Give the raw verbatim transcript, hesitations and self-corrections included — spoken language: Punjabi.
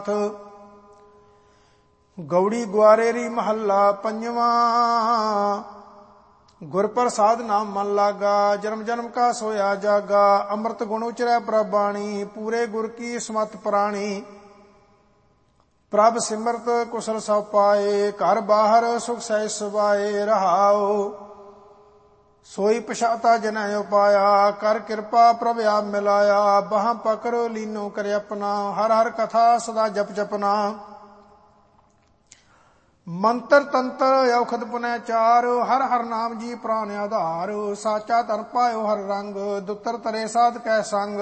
ਗੌੜੀ ਗੁਆਰੇਰੀ ਮਹੱਲਾ ਪੰਜਵਾਂ। ਗੁਰ ਪ੍ਰਸਾਦ ਨਾਮ ਮਨ ਲਾਗਾ, ਜਨਮ ਜਨਮ ਕਾ ਸੋਇਆ ਜਾਗਾ। ਅੰਮ੍ਰਿਤ ਗੁਣ ਉਚਰੈ ਪ੍ਰਭ ਬਾਣੀ, ਪੂਰੇ ਗੁਰ ਕੀ ਸਮਤ ਪ੍ਰਾਣੀ। ਪ੍ਰਭ ਸਿਮਰਤ ਕੁਸਲ ਸਭ ਪਾਏ, ਘਰ ਬਾਹਰ ਸੁਖ ਸਹਿਜ ਸੁਭਾਏ। ਰਹਾਉ ਸੋਈ ਪਛਾਤਾ ਜਨੈ ਉਪਾਇਆ, ਕਰ ਕਿਰਪਾ ਪ੍ਰਭ ਆਪ ਮਿਲਾਇਆ। ਬਾਹਾਂ ਪਕੜ ਲੀਨੋ ਕਰੇ ਆਪਣਾ, ਹਰ ਹਰ ਕਥਾ ਸਦਾ ਜਪ ਜਪਨਾ। ਮੰਤਰ ਤੰਤਰ ਔਖਦ ਪੁਨੈ ਚਾਰ, ਹਰ ਹਰ ਨਾਮ ਜੀ ਪ੍ਰਾਨ ਆਧਾਰ। ਸਾਚਾ ਧਨ ਪਾਇਓ ਹਰ ਰੰਗ, ਦੁੱਤਰ ਤਰੇ ਸਾਧ ਕੈ ਸੰਗ।